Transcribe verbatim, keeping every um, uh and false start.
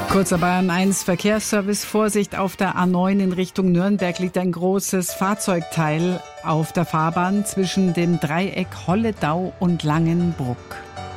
Kurzer Bayern eins Verkehrsservice. Vorsicht, auf der A neun in Richtung Nürnberg liegt ein großes Fahrzeugteil auf der Fahrbahn zwischen dem Dreieck Holledau und Langenbruck.